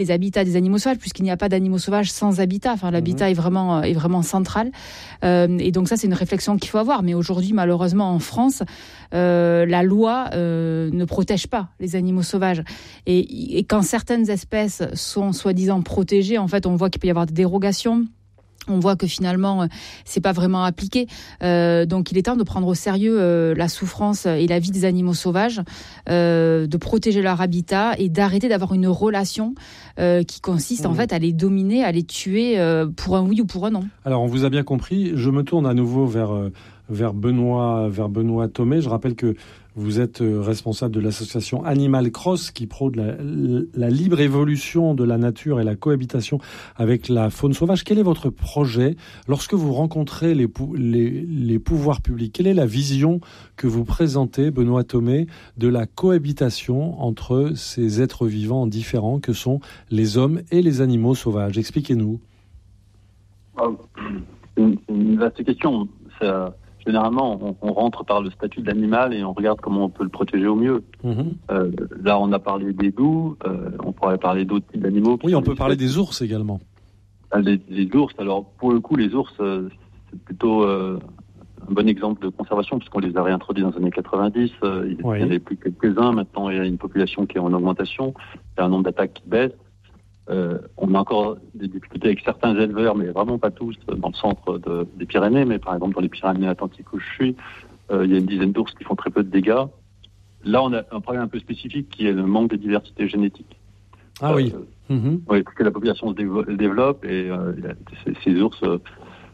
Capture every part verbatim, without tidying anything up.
les habitats des animaux sauvages, puisqu'il n'y a pas d'animaux sauvages sans habitat. Enfin, l'habitat mmh. est vraiment est vraiment central. Euh, et donc ça, c'est une réflexion qu'il faut avoir. Mais aujourd'hui, malheureusement, en France, euh, la loi euh, ne protège pas les animaux sauvages. Et, et quand certaines espèces sont soi-disant protégées, en fait, on voit qu'il peut y avoir des dérogations. On voit que finalement, c'est pas vraiment appliqué. Euh, donc, il est temps de prendre au sérieux euh, la souffrance et la vie des animaux sauvages, euh, de protéger leur habitat et d'arrêter d'avoir une relation euh, qui consiste mmh. en fait à les dominer, à les tuer euh, pour un oui ou pour un non. Alors, on vous a bien compris. Je me tourne à nouveau vers euh, vers Benoît vers Benoît Thomé. Je rappelle que vous êtes responsable de l'association Animal Cross qui prône la, la libre évolution de la nature et la cohabitation avec la faune sauvage. Quel est votre projet lorsque vous rencontrez les, les, les pouvoirs publics? Quelle est la vision que vous présentez, Benoît Thomé, de la cohabitation entre ces êtres vivants différents que sont les hommes et les animaux sauvages? Expliquez-nous. C'est une, une vaste question. Ça... Généralement, on, on rentre par le statut de l'animal et on regarde comment on peut le protéger au mieux. Mmh. Euh, là, on a parlé des loups, euh, on pourrait parler d'autres types d'animaux. Oui, on peut parler des ours également. Les, les ours, alors pour le coup, les ours, euh, c'est plutôt euh, un bon exemple de conservation puisqu'on les a réintroduits dans les années quatre-vingt-dix. Euh, il n'y en avait plus quelques-uns. Maintenant, il y a une population qui est en augmentation. Il y a un nombre d'attaques qui baisse. Euh, on a encore des difficultés avec certains éleveurs, mais vraiment pas tous, dans le centre de, des Pyrénées. Mais par exemple, dans les Pyrénées-Atlantiques où je suis, euh, il y a une dizaine d'ours qui font très peu de dégâts. Là, on a un problème un peu spécifique qui est le manque de diversité génétique. Ah euh, oui. Mmh. Oui, parce que la population se dévo- développe et euh, il y a ces, ces ours euh,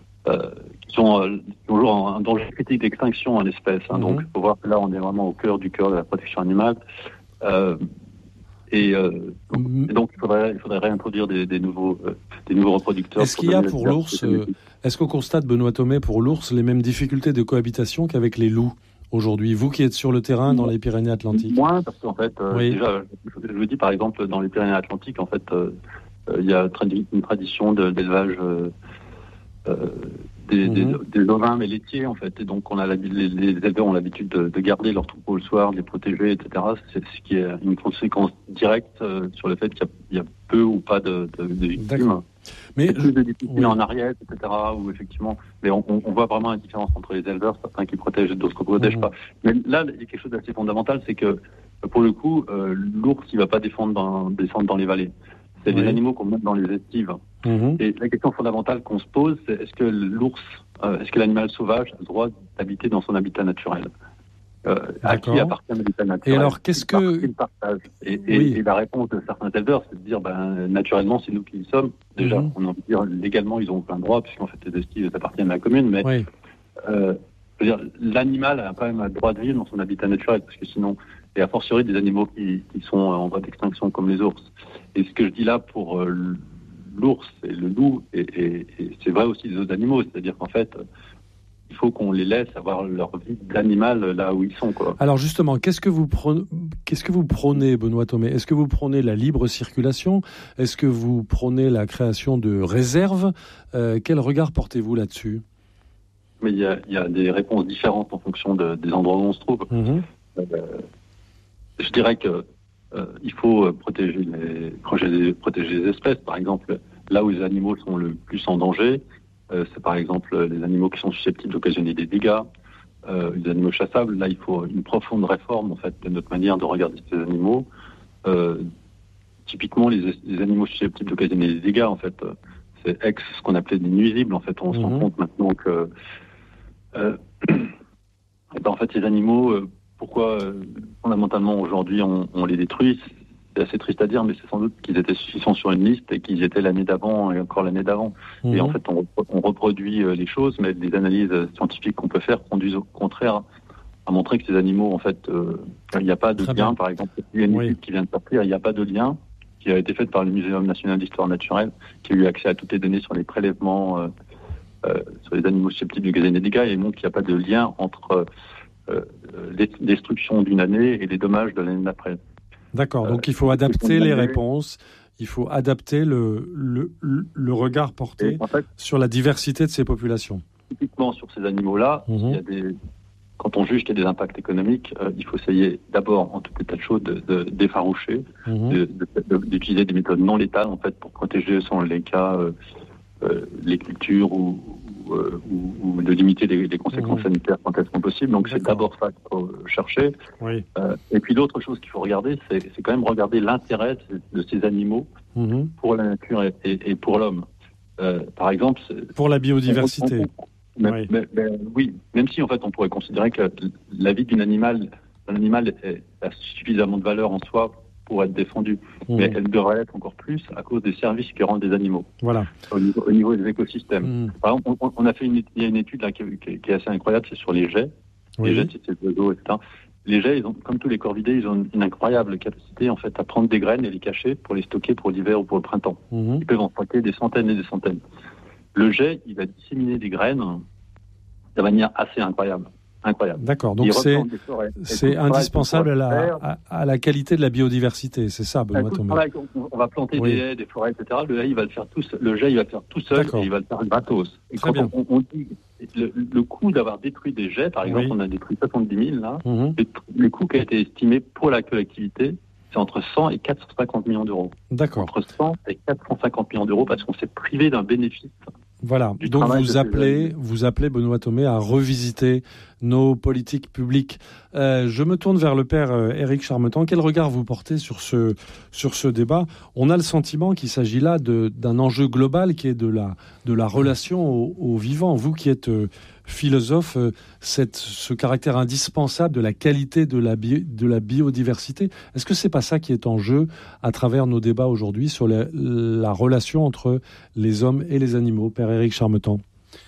qui sont euh, toujours en danger critique d'extinction en espèce. Hein. Mmh. Donc, il faut voir que là, on est vraiment au cœur du cœur de la protection animale. Euh, Et, euh, et donc il faudrait, il faudrait réintroduire des, des, nouveaux, euh, des nouveaux reproducteurs. Est-ce qu'il y a pour l'ours, euh, est-ce qu'on constate, Benoît Thomé, pour l'ours, les mêmes difficultés de cohabitation qu'avec les loups aujourd'hui? Vous qui êtes sur le terrain dans les Pyrénées-Atlantiques. Moins, parce qu'en fait, euh, oui. déjà, je, je vous dis par exemple, dans les Pyrénées-Atlantiques, en fait, euh, il y a tradi- une tradition de, d'élevage euh, euh, des, mmh. des, des ovins mais laitiers, en fait. Et donc, on a les, les éleveurs ont l'habitude de, de garder leurs troupeaux le soir, de les protéger, et cetera. C'est ce qui est une conséquence directe euh, sur le fait qu'il y a, il y a peu ou pas de, de, de victimes. D'accord. Mais plus de difficultés oui. en Ariège, et cetera. Où effectivement, mais on, on voit vraiment la différence entre les éleveurs, certains qui protègent et d'autres qui ne protègent mmh. pas. Mais là, il y a quelque chose d'assez fondamental, c'est que pour le coup, euh, l'ours, il ne va pas défendre dans, descendre dans les vallées. C'est oui. les animaux qu'on met dans les estives. Mmh. Et la question fondamentale qu'on se pose, c'est est-ce que l'ours, euh, est-ce que l'animal sauvage a le droit d'habiter dans son habitat naturel? euh, À qui appartient l'habitat naturel? Et alors, qu'est-ce que... partage et, et, oui. et la réponse de certains éleveurs, c'est de dire, ben, naturellement, c'est nous qui y sommes. Déjà, mmh. on a envie de dire, légalement, ils ont plein de droits, puisqu'en fait, les estives appartiennent à la commune, mais oui. euh, je veux dire, l'animal a quand même le droit de vivre dans son habitat naturel, parce que sinon, et a fortiori des animaux qui, qui sont en voie d'extinction comme les ours. Et ce que je dis là pour euh, l'ours et le loup, et, et, et c'est vrai aussi des autres animaux, c'est-à-dire qu'en fait, il faut qu'on les laisse avoir leur vie d'animal là où ils sont, quoi. Alors justement, qu'est-ce que vous prônez, qu'est-ce que vous prônez, Benoît Thomé? Est-ce que vous prônez la libre circulation? Est-ce que vous prônez la création de réserves? euh, Quel regard portez-vous là-dessus? Mais il y a, y a des réponses différentes en fonction de, des endroits où on se trouve. Mmh. Euh, je dirais que euh, il faut protéger les, protéger, protéger les espèces. Par exemple, là où les animaux sont le plus en danger, euh, c'est par exemple les animaux qui sont susceptibles d'occasionner des dégâts, euh, les animaux chassables. Là, il faut une profonde réforme en fait de notre manière de regarder ces animaux. Euh, typiquement, les, les animaux susceptibles d'occasionner des dégâts, en fait, c'est ex ce qu'on appelait des nuisibles. En fait, on mmh. se rend compte maintenant que euh, et ben, en fait, ces animaux, euh, pourquoi euh, fondamentalement aujourd'hui on, on les détruit? C'est assez triste à dire, mais c'est sans doute qu'ils étaient ils sont sur une liste et qu'ils étaient l'année d'avant et encore l'année d'avant. Mmh. Et en fait, on, on reproduit euh, les choses, mais les analyses scientifiques qu'on peut faire conduisent au contraire à montrer que ces animaux, en fait, euh, il n'y a pas de Très lien. Bien. Par exemple, il y a une étude oui. qui vient de sortir, il n'y a pas de lien qui a été faite par le Muséum national d'histoire naturelle, qui a eu accès à toutes les données sur les prélèvements euh, euh, sur les animaux susceptibles d'occasionner des dégâts, et montre qu'il n'y a pas de lien entre euh, les destructions d'une année et les dommages de l'année d'après. D'accord, donc euh, il faut adapter les réponses, il faut adapter le, le, le regard porté en fait, sur la diversité de ces populations. Typiquement sur ces animaux-là, mmh. il y a des, quand on juge qu'il y a des impacts économiques, euh, il faut essayer d'abord, en tout état de choses, de, de d'effaroucher, mmh. de, de, de, d'utiliser des méthodes non létales en fait pour protéger, selon les cas, euh, euh, les cultures ou, ou, euh, ou, ou de limiter les, les conséquences mmh. sanitaires quand elles sont possibles. Donc D'accord. c'est d'abord ça qu'il faut chercher. Oui. Euh, et puis l'autre chose qu'il faut regarder, c'est, c'est quand même regarder l'intérêt de, de ces animaux mmh. pour la nature et, et, et pour l'homme. Euh, par exemple, c'est, pour la biodiversité. On, on, Mais, oui. Mais, mais, oui, même si en fait on pourrait considérer que la vie d'un animal, d'un animal est, a suffisamment de valeur en soi pour être défendue, mmh. mais elle devrait l'être encore plus à cause des services que rendent les animaux. Voilà. Au niveau, au niveau des écosystèmes. Mmh. Par exemple, on, on a fait une, il y a une étude là qui, qui, qui est assez incroyable, c'est sur les jets. Oui. Les jets, c'est ces oiseaux, et cetera. Les jets, ils ont, comme tous les corvidés, ils ont une, une incroyable capacité en fait à prendre des graines et les cacher pour les stocker pour l'hiver ou pour le printemps. Mmh. Ils peuvent en stocker des centaines et des centaines. Le jet, il va disséminer des graines de manière assez incroyable. incroyable. D'accord, donc c'est, c'est indispensable à la, à, à la qualité de la biodiversité, c'est ça, Benoît Thomé. On, on va planter oui. des haies, des forêts, et cetera. Le jet, il va le faire tout, le jet, il va le faire tout seul D'accord. et il va le faire gratos. Et Très quand bien. On, on dit le, le coût d'avoir détruit des jets, par exemple, oui. on a détruit soixante-dix mille là, mm-hmm. le, le coût qui a été estimé pour la collectivité, c'est entre cent et quatre cent cinquante millions d'euros. D'accord. Entre cent et quatre cent cinquante millions d'euros parce qu'on s'est privé d'un bénéfice. Voilà, donc vous appelez, vous appelez Benoît Thomé à revisiter nos politiques publiques. Euh, je me tourne vers le père euh, Éric Charmetan. Quel regard vous portez sur ce, sur ce débat ? On a le sentiment qu'il s'agit là de, d'un enjeu global qui est de la, de la relation au, au vivant. Vous qui êtes euh, philosophe, euh, cette, ce caractère indispensable de la qualité de la, bi, de la biodiversité, est-ce que c'est pas ça qui est en jeu à travers nos débats aujourd'hui sur la, la relation entre les hommes et les animaux, père Éric Charmetan ?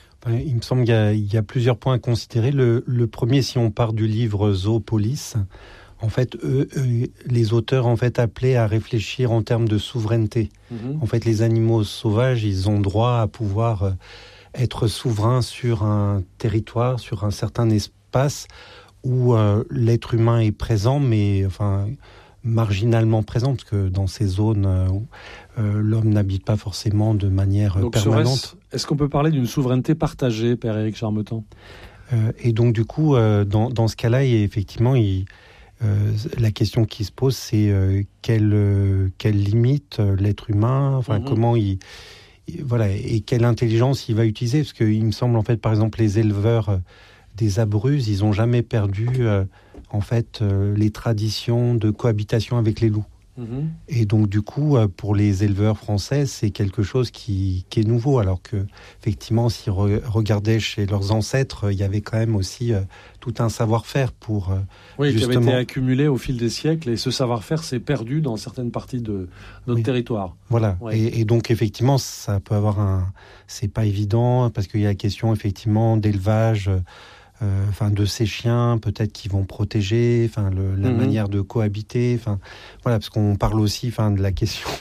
Il me semble qu'il y a, il y a plusieurs points à considérer. Le, le premier, si on part du livre Zoopolis, en fait, eux, eux, les auteurs en fait appelaient à réfléchir en termes de souveraineté. Mmh. En fait, les animaux sauvages, ils ont droit à pouvoir être souverains sur un territoire, sur un certain espace où euh, l'être humain est présent, mais enfin marginalement présent, parce que dans ces zones où euh, l'homme n'habite pas forcément de manière donc, permanente. Est-ce qu'on peut parler d'une souveraineté partagée, père Éric Charmetan ? euh, Et donc du coup, euh, dans, dans ce cas-là, effectivement, il, euh, la question qui se pose, c'est euh, quelle, euh, quelle limite euh, l'être humain, enfin mm-hmm. comment il, il, voilà, et quelle intelligence il va utiliser, parce qu'il me semble en fait, par exemple, les éleveurs euh, des Abruzzes, ils n'ont jamais perdu euh, en fait euh, les traditions de cohabitation avec les loups. Mmh. Et donc du coup, euh, pour les éleveurs français, c'est quelque chose qui, qui est nouveau, alors que effectivement, s'ils re- regardaient chez leurs ancêtres, il y avait quand même aussi euh, tout un savoir-faire pour euh, oui, justement... qui avait été accumulé au fil des siècles, et ce savoir-faire s'est perdu dans certaines parties de notre oui. territoire. Voilà. Ouais. Et, et donc effectivement, ça peut avoir un, c'est pas évident parce qu'il y a la question effectivement d'élevage. Euh, enfin de ces chiens peut-être qui vont protéger, enfin le, la mmh. manière de cohabiter, enfin voilà, parce qu'on parle aussi, enfin de la question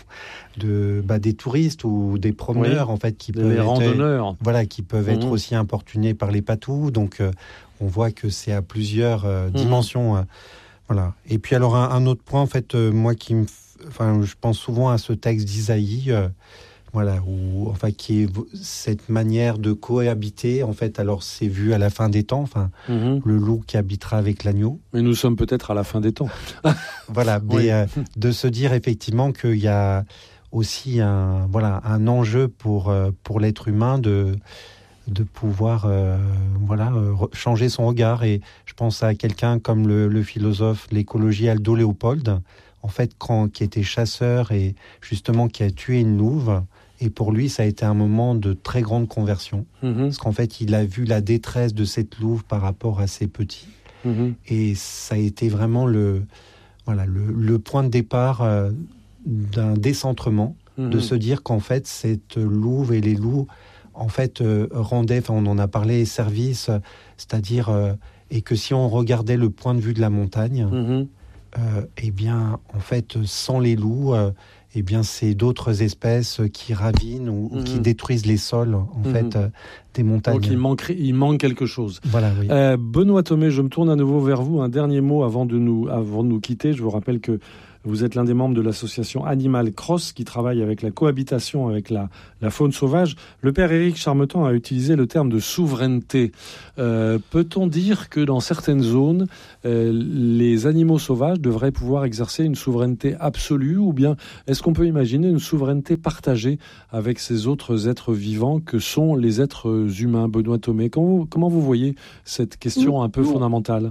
de bah, des touristes ou des promeneurs oui. en fait qui des peuvent être, randonneurs, voilà, qui peuvent mmh. être aussi importunés par les patous, donc euh, on voit que c'est à plusieurs euh, mmh. dimensions, euh, voilà. Et puis alors un, un autre point en fait, euh, moi qui me, enfin je pense souvent à ce texte d'Isaïe. Euh, Voilà, ou enfin qui est cette manière de cohabiter. En fait, alors c'est vu à la fin des temps. Enfin, mmh. le loup qui habitera avec l'agneau. Mais nous sommes peut-être à la fin des temps. Voilà, mais oui. euh, de se dire effectivement qu'il y a aussi un voilà un enjeu pour euh, pour l'être humain de de pouvoir euh, voilà euh, changer son regard. Et je pense à quelqu'un comme le, le philosophe, l'écologie Aldo Léopold. En fait, quand, qui était chasseur et justement qui a tué une louve. Et pour lui, ça a été un moment de très grande conversion. Mmh. Parce qu'en fait, il a vu la détresse de cette louve par rapport à ses petits. Mmh. Et ça a été vraiment le, voilà, le, le point de départ euh, d'un décentrement, mmh. de se dire qu'en fait, cette louve et les loups, en fait, euh, rendaient, enfin, on en a parlé, service, euh, c'est-à-dire, euh, et que si on regardait le point de vue de la montagne, mmh. euh, eh bien, en fait, sans les loups... Euh, eh bien, c'est d'autres espèces qui ravinent ou, mmh. ou qui détruisent les sols, en mmh. fait, euh, des montagnes. Donc, il manque, il manque quelque chose. Voilà, oui. Euh, Benoît Thomé, je me tourne à nouveau vers vous. Un dernier mot avant de nous, avant de nous quitter. Je vous rappelle que Vous êtes l'un des membres de l'association Animal Cross qui travaille avec la cohabitation avec la, la faune sauvage. Le père Éric Charmetan a utilisé le terme de souveraineté. Euh, peut-on dire que dans certaines zones, euh, les animaux sauvages devraient pouvoir exercer une souveraineté absolue, ou bien est-ce qu'on peut imaginer une souveraineté partagée avec ces autres êtres vivants que sont les êtres humains? Benoît Thomé, comment vous, comment vous voyez cette question un peu fondamentale?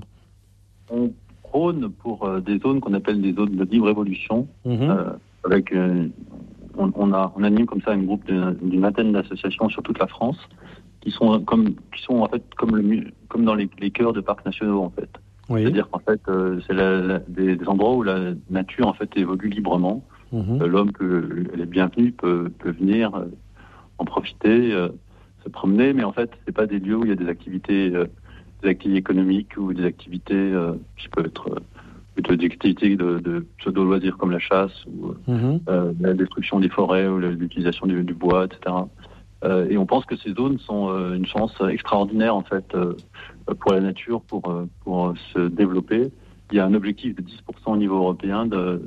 On prône pour euh, des zones qu'on appelle des zones de libre évolution, mmh. euh, avec euh, on, on, a, on anime comme ça un groupe de, d'une vingtaine d'associations sur toute la France, qui sont comme qui sont en fait comme le comme dans les, les cœurs de parcs nationaux en fait. Oui. C'est-à-dire qu'en fait euh, c'est la, la, des, des endroits où la nature en fait évolue librement. Mmh. Euh, l'homme peut, les bienvenus peut, peut venir euh, en profiter, euh, se promener, mais en fait c'est pas des lieux où il y a des activités euh, des activités économiques ou des activités euh, qui peuvent être euh, plutôt des activités de, de pseudo-loisirs comme la chasse ou mmh. euh, la destruction des forêts ou l'utilisation du, du bois, et cetera. Euh, et on pense que ces zones sont euh, une chance extraordinaire en fait euh, pour la nature, pour, euh, pour se développer. Il y a un objectif de dix pour cent au niveau européen de,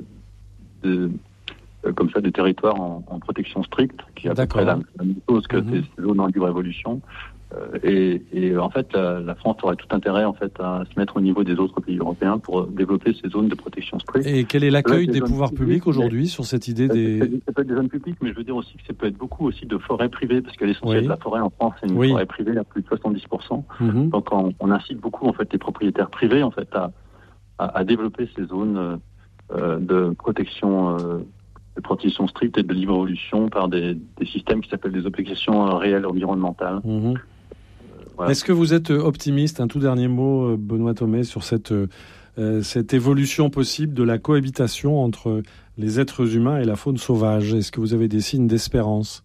de, de comme ça de territoires en, en protection stricte, qui est à peu près la, la même chose que mmh. ces zones en libre évolution. Euh, et, et en fait, la, la France aurait tout intérêt en fait à se mettre au niveau des autres pays européens pour développer ces zones de protection stricte. Et quel est l'accueil des, des pouvoirs publics, publics aujourd'hui sur cette idée des... Ça, ça peut être des zones publiques, mais je veux dire aussi que ça peut être beaucoup aussi de forêts privées, parce que l'essentiel oui. de la forêt en France, c'est une oui. forêt privée à plus de soixante-dix pour cent. Mm-hmm. Donc on, on incite beaucoup en fait les propriétaires privés en fait à, à, à développer ces zones euh, de protection. Euh, de protection stricte et de libre évolution par des, des systèmes qui s'appellent des obligations réelles environnementales. Mmh. Euh, voilà. Est-ce que vous êtes optimiste, un tout dernier mot, Benoît Thomé, sur cette, euh, cette évolution possible de la cohabitation entre les êtres humains et la faune sauvage? Est-ce que vous avez des signes d'espérance?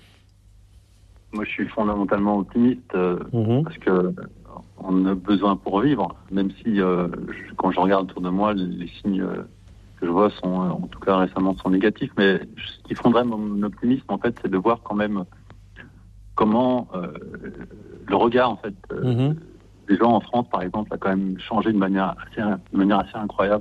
Moi, je suis fondamentalement optimiste euh, mmh. parce que on a besoin pour vivre, même si euh, je, quand je regarde autour de moi, les, les signes... Euh, que je vois sont, en tout cas récemment, sont négatifs, mais ce qui fonderait mon optimisme, en fait, c'est de voir quand même comment euh, le regard, en fait, euh, mm-hmm. des gens en France, par exemple, a quand même changé de manière assez, de manière assez incroyable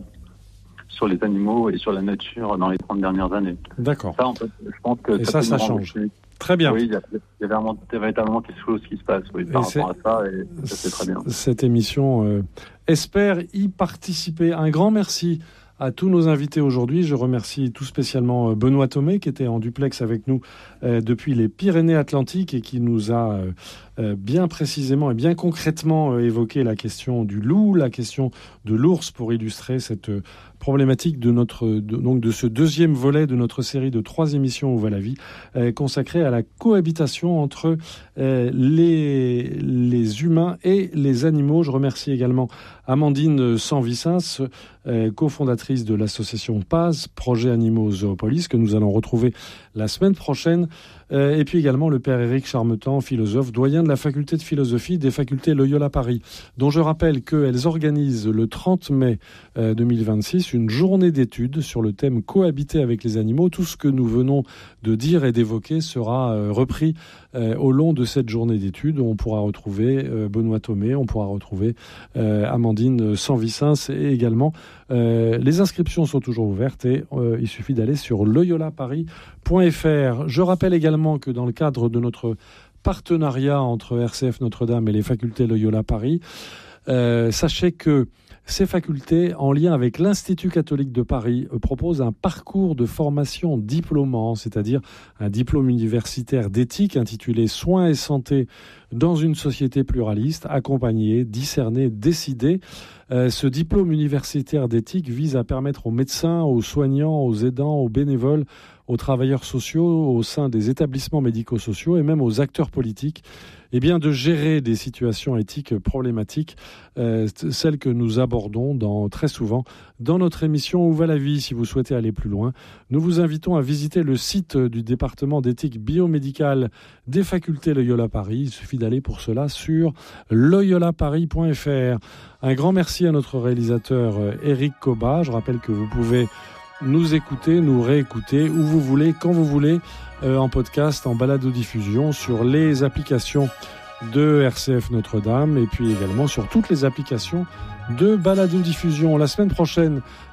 sur les animaux et sur la nature dans les trente dernières années. D'accord. Ça, en fait, je pense que et ça, ça, ça change. Rendre... Très bien. Oui, il y a, il y a vraiment, véritablement quelque chose qui se passe oui, par et rapport à ça, et ça, c'est très bien. Cette émission euh, espère y participer. Un grand merci à tous nos invités aujourd'hui. Je remercie tout spécialement Benoît Thomé qui était en duplex avec nous euh, depuis les Pyrénées-Atlantiques et qui nous a euh, euh, bien précisément et bien concrètement euh, évoqué la question du loup, la question de l'ours pour illustrer cette euh, problématique de notre de, donc de ce deuxième volet de notre série de trois émissions Où va la vie euh, consacrée à la cohabitation entre euh, les les humains et les animaux. Je remercie également Amandine Sanvicens, euh, cofondatrice de l'association P A Z, Projet Animaux Zoopolis, que nous allons retrouver la semaine prochaine. Euh, et puis également le père Éric Charmetan, philosophe, doyen de la faculté de philosophie des facultés Loyola Paris, dont je rappelle qu'elles organisent le trente mai euh, deux mille vingt-six une journée d'études sur le thème cohabiter avec les animaux. Tout ce que nous venons de dire et d'évoquer sera euh, repris euh, au long de cette journée d'études. On pourra retrouver euh, Benoît Thomé, on pourra retrouver euh, Amandine Sanvicens et également euh, les inscriptions sont toujours ouvertes et euh, il suffit d'aller sur loyola paris point f r. Je rappelle également que dans le cadre de notre partenariat entre R C F Notre-Dame et les facultés Loyola Paris, euh, sachez que ces facultés, en lien avec l'Institut catholique de Paris, proposent un parcours de formation diplômant, c'est-à-dire un diplôme universitaire d'éthique intitulé « Soins et santé dans une société pluraliste, accompagner, discerner, décider ». Euh, ce diplôme universitaire d'éthique vise à permettre aux médecins, aux soignants, aux aidants, aux bénévoles, aux travailleurs sociaux au sein des établissements médico-sociaux et même aux acteurs politiques, eh bien, de gérer des situations éthiques problématiques, euh, celles que nous abordons dans, très souvent dans notre émission Où va la vie. Si vous souhaitez aller plus loin, nous vous invitons à visiter le site du département d'éthique biomédicale des facultés Loyola Paris. Il suffit d'aller pour cela sur loyola paris point f r. Un grand merci à notre réalisateur Éric Coba. Je rappelle que vous pouvez nous écouter, nous réécouter où vous voulez, quand vous voulez, euh, en podcast, en balado-diffusion, sur les applications de R C F Notre-Dame et puis également sur toutes les applications de balado-diffusion. La semaine prochaine,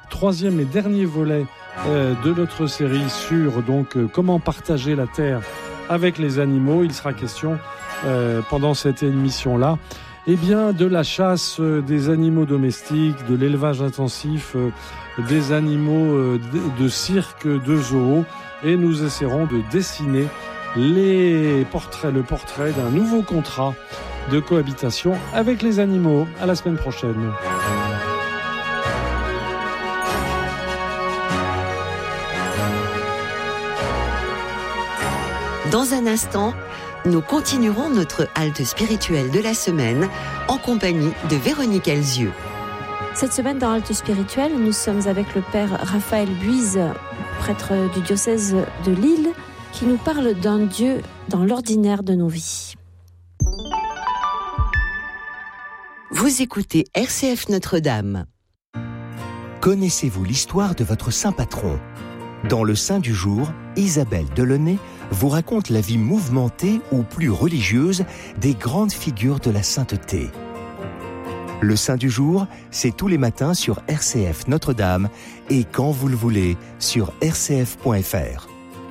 troisième et dernier volet euh, de notre série sur donc euh, comment partager la terre avec les animaux. Il sera question euh, pendant cette émission-là eh bien, de la chasse euh, des animaux domestiques, de l'élevage intensif euh, des animaux euh, de, de cirque, de zoo, et nous essaierons de dessiner les portraits, le portrait d'un nouveau contrat de cohabitation avec les animaux. À la semaine prochaine. Dans un instant, nous continuerons notre halte spirituelle de la semaine en compagnie de Véronique Elzieux. Cette semaine dans Halte spirituelle, nous sommes avec le père Raphaël Buise, prêtre du diocèse de Lille, qui nous parle d'un Dieu dans l'ordinaire de nos vies. Vous écoutez R C F Notre-Dame. Connaissez-vous l'histoire de votre saint patron ? Dans le Saint du jour, Isabelle Delaunay vous raconte la vie mouvementée ou plus religieuse des grandes figures de la sainteté. Le Saint du jour, c'est tous les matins sur R C F Notre-Dame et quand vous le voulez sur r c f point f r.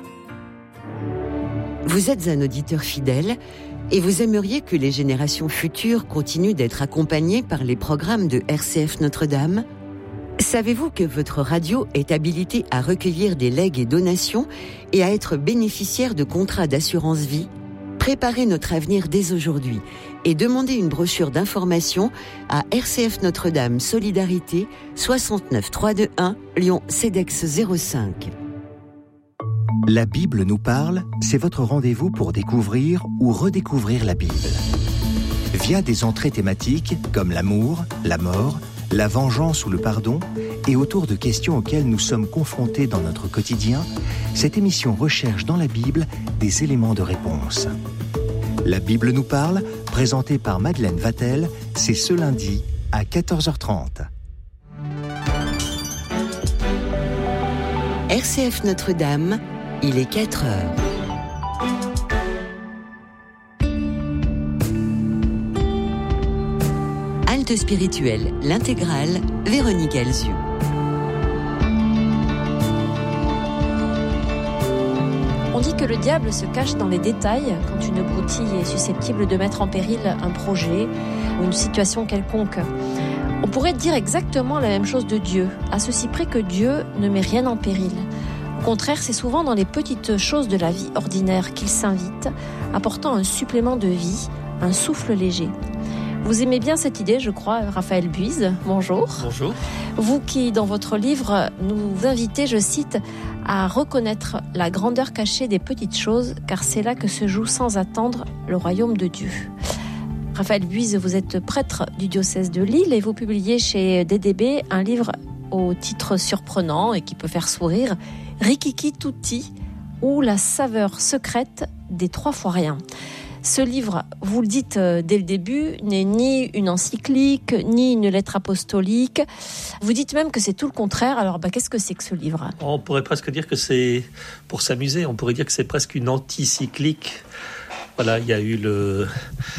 Vous êtes un auditeur fidèle et vous aimeriez que les générations futures continuent d'être accompagnées par les programmes de R C F Notre-Dame ? Savez-vous que votre radio est habilitée à recueillir des legs et donations et à être bénéficiaire de contrats d'assurance vie ? Préparez notre avenir dès aujourd'hui et demandez une brochure d'information à R C F Notre-Dame Solidarité soixante-neuf trois cent vingt-et-un Lyon CEDEX zéro cinq. La Bible nous parle, c'est votre rendez-vous pour découvrir ou redécouvrir la Bible. Via des entrées thématiques comme l'amour, la mort, la vengeance ou le pardon, et autour de questions auxquelles nous sommes confrontés dans notre quotidien, cette émission recherche dans la Bible des éléments de réponse. La Bible nous parle, présentée par Madeleine Vatel, c'est ce lundi à quatorze heures trente. R C F Notre-Dame, il est quatre heures. Halte spirituelle, l'intégrale, Véronique Elzieux. On dit que le diable se cache dans les détails quand une broutille est susceptible de mettre en péril un projet ou une situation quelconque. On pourrait dire exactement la même chose de Dieu, à ceci près que Dieu ne met rien en péril. Au contraire, c'est souvent dans les petites choses de la vie ordinaire qu'il s'invite, apportant un supplément de vie, un souffle léger. Vous aimez bien cette idée, je crois, Raphaël Buise. Bonjour. Bonjour. Vous qui, dans votre livre, nous invitez, je cite, à reconnaître la grandeur cachée des petites choses, car c'est là que se joue sans attendre le royaume de Dieu. Raphaël Buise, vous êtes prêtre du diocèse de Lille et vous publiez chez D D B un livre au titre surprenant et qui peut faire sourire, Rikiki Tutti, ou la saveur secrète des trois fois rien. Ce livre, vous le dites dès le début, n'est ni une encyclique, ni une lettre apostolique. Vous dites même que c'est tout le contraire. Alors, bah, qu'est-ce que c'est que ce livre ? On pourrait presque dire que c'est, pour s'amuser, on pourrait dire que c'est presque une anticyclique. Voilà, il y a eu le,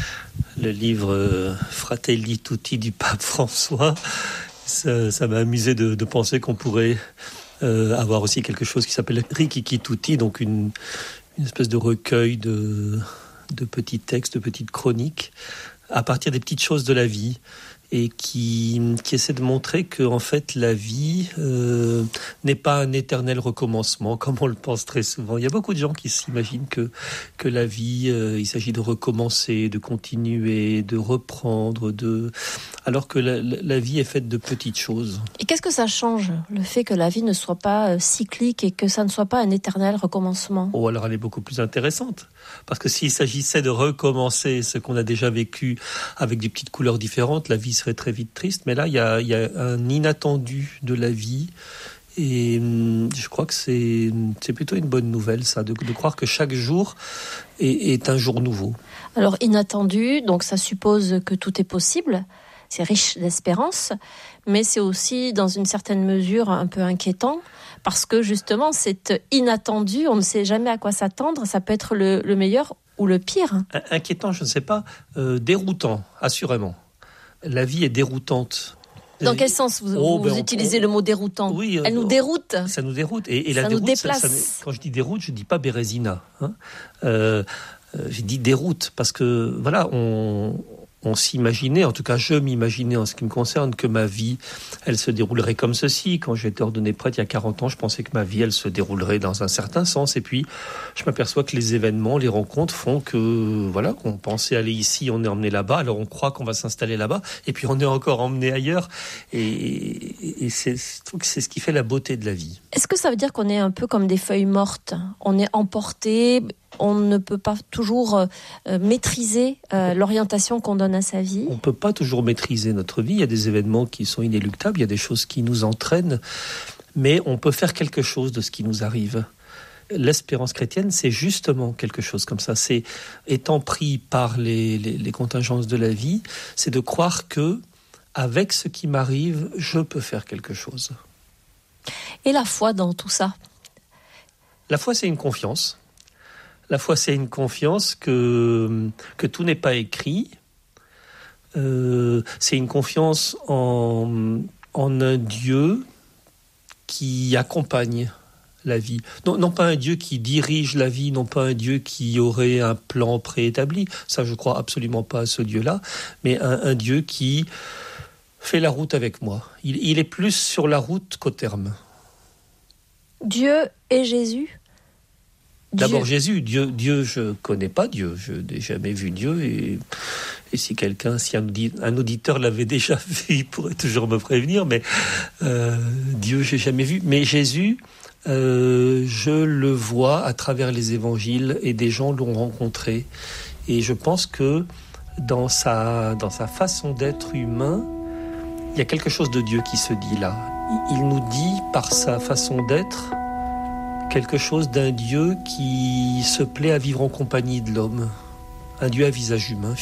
le livre Fratelli Tutti du pape François. Ça, ça m'a amusé de, de penser qu'on pourrait euh, avoir aussi quelque chose qui s'appelle Rikiki Tutti, donc une, une espèce de recueil de... de petits textes, de petites chroniques, à partir des petites choses de la vie, et qui, qui essaie de montrer que en fait la vie euh, n'est pas un éternel recommencement comme on le pense très souvent. Il y a beaucoup de gens qui s'imaginent que que la vie euh, il s'agit de recommencer, de continuer, de reprendre, de alors que la, la vie est faite de petites choses. Et qu'est-ce que ça change, le fait que la vie ne soit pas cyclique et que ça ne soit pas un éternel recommencement ? Oh, alors elle est beaucoup plus intéressante. Parce que s'il s'agissait de recommencer ce qu'on a déjà vécu avec des petites couleurs différentes, la vie serait très vite triste. Mais là, il y a, il y a un inattendu de la vie. Et je crois que c'est, c'est plutôt une bonne nouvelle, ça, de, de croire que chaque jour est, est un jour nouveau. Alors, inattendu, donc ça suppose que tout est possible. C'est riche d'espérance, mais c'est aussi, dans une certaine mesure, un peu inquiétant. Parce que justement, c'est inattendu, on ne sait jamais à quoi s'attendre, ça peut être le, le meilleur ou le pire. Inquiétant, je ne sais pas, euh, déroutant, assurément. La vie est déroutante Dans quel sens vous, oh, vous ben utilisez on, le mot déroutant? Oui, elle nous déroute. Ça nous déroute. Et, et ça la nous déroute, déplace. Ça, ça, quand je dis déroute, je dis pas Bérésina. Hein. Euh, euh, j'ai dit déroute parce que voilà, on. On s'imaginait, en tout cas je m'imaginais en ce qui me concerne, que ma vie, elle se déroulerait comme ceci. Quand j'ai été ordonné prêtre il y a quarante ans, je pensais que ma vie, elle se déroulerait dans un certain sens. Et puis, je m'aperçois que les événements, les rencontres font que, voilà, qu'on pensait aller ici, on est emmené là-bas, alors on croit qu'on va s'installer là-bas, et puis on est encore emmené ailleurs. Et, et, et c'est, je trouve que c'est ce qui fait la beauté de la vie. Est-ce que ça veut dire qu'on est un peu comme des feuilles mortes? On est emporté, on ne peut pas toujours euh, maîtriser euh, l'orientation qu'on donne à sa vie. On ne peut pas toujours maîtriser notre vie. Il y a des événements qui sont inéluctables, il y a des choses qui nous entraînent, mais on peut faire quelque chose de ce qui nous arrive. L'espérance chrétienne, c'est justement quelque chose comme ça. C'est, étant pris par les, les, les contingences de la vie, c'est de croire que, avec ce qui m'arrive, je peux faire quelque chose. Et la foi dans tout ça? La foi, c'est une confiance. La foi, c'est une confiance que, que tout n'est pas écrit. Euh, c'est une confiance en, en un Dieu qui accompagne la vie. Non, non pas un Dieu qui dirige la vie, non pas un Dieu qui aurait un plan préétabli. Ça, je crois absolument pas à ce Dieu-là. Mais un, un Dieu qui fait la route avec moi. Il, il est plus sur la route qu'au terme. Dieu et Jésus? D'abord Dieu. Jésus, Dieu, Dieu, je connais pas Dieu, je n'ai jamais vu Dieu, et, et si quelqu'un, si un, un auditeur l'avait déjà vu, il pourrait toujours me prévenir, mais euh, Dieu, j'ai jamais vu. Mais Jésus, euh, je le vois à travers les évangiles, et des gens l'ont rencontré, et je pense que dans sa, dans sa façon d'être humain, il y a quelque chose de Dieu qui se dit là. Il nous dit par sa façon d'être quelque chose d'un Dieu qui se plaît à vivre en compagnie de l'homme, un Dieu à visage humain.